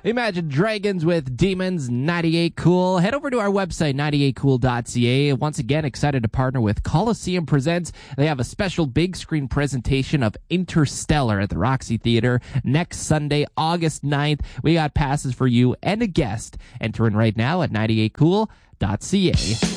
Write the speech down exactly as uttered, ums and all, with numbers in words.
Imagine Dragons with Demons, ninety-eight Cool. Head over to our website, ninety-eight cool dot c a. Once again, excited to partner with Coliseum Presents. They have a special big screen presentation of Interstellar at the Roxy Theater next Sunday, August ninth. We got passes for you and a guest. Enter in right now at ninety-eight cool dot c a.